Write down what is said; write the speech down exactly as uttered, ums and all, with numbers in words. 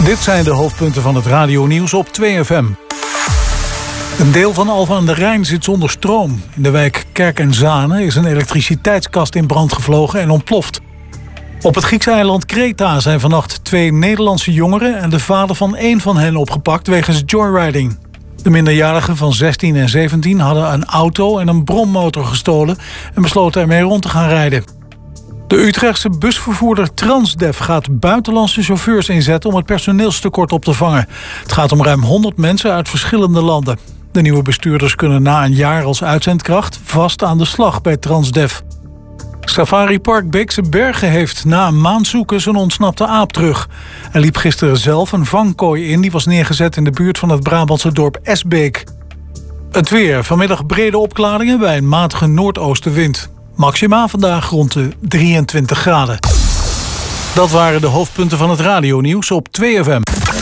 Dit zijn de hoofdpunten van het radionieuws op twee F M. Een deel van Alphen aan de Rijn zit zonder stroom. In de wijk Kerk en Zanen is een elektriciteitskast in brand gevlogen en ontploft. Op het Griekse eiland Kreta zijn vannacht twee Nederlandse jongeren en de vader van één van hen opgepakt wegens joyriding. De minderjarigen van zestien en zeventien hadden een auto en een brommotor gestolen en besloten ermee rond te gaan rijden. De Utrechtse busvervoerder Transdev gaat buitenlandse chauffeurs inzetten om het personeelstekort op te vangen. Het gaat om ruim honderd mensen uit verschillende landen. De nieuwe bestuurders kunnen na een jaar als uitzendkracht vast aan de slag bij Transdev. Safari Park Beekse Bergen heeft na een maand zoeken zijn ontsnapte aap terug. Hij liep gisteren zelf een vangkooi in die was neergezet in de buurt van het Brabantse dorp Esbeek. Het weer. Vanmiddag brede opklaringen bij een matige noordoostenwind. Maxima vandaag rond de drieëntwintig graden. Dat waren de hoofdpunten van het radionieuws op twee F M.